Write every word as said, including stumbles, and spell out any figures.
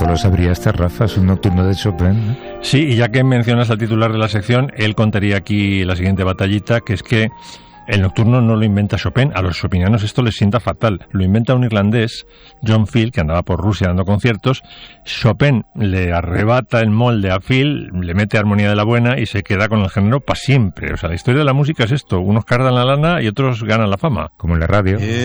esto lo sabría hasta Rafa, es un nocturno de Chopin, ¿no? Sí, y ya que mencionas al titular de la sección, él contaría aquí la siguiente batallita, que es que el nocturno no lo inventa Chopin, a los chopinianos esto les sienta fatal. Lo inventa un irlandés, John Field, que andaba por Rusia dando conciertos. Chopin le arrebata el molde a Field, le mete armonía de la buena y se queda con el género para siempre. O sea, la historia de la música es esto, unos cargan la lana y otros ganan la fama. Como en la radio.